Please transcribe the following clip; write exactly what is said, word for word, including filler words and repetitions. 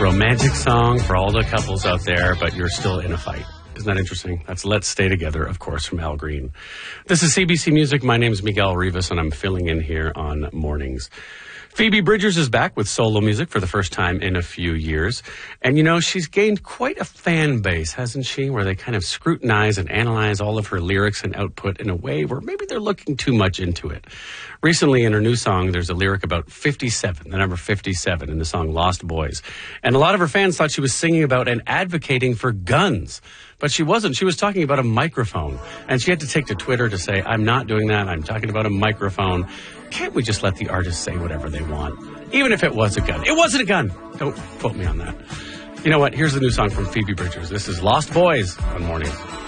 romantic song for all the couples out there, but you're still in a fight. Isn't that interesting? That's Let's Stay Together, of course, from Al Green. This is C B C Music. My name is Miguel Rivas, and I'm filling in here on mornings. Phoebe Bridgers is back with solo music for the first time in a few years. And, you know, she's gained quite a fan base, hasn't she? Where they kind of scrutinize and analyze all of her lyrics and output in a way where maybe they're looking too much into it. Recently, in her new song, there's a lyric about fifty-seven, the number fifty-seven, in the song Lost Boys. And a lot of her fans thought she was singing about and advocating for guns. But she wasn't. She was talking about a microphone. And she had to take to Twitter to say, I'm not doing that. I'm talking about a microphone. Can't we just let the artists say whatever they want? Even if it was a gun. It wasn't a gun. Don't quote me on that. You know what? Here's the new song from Phoebe Bridgers. This is Lost Boys on Mornings.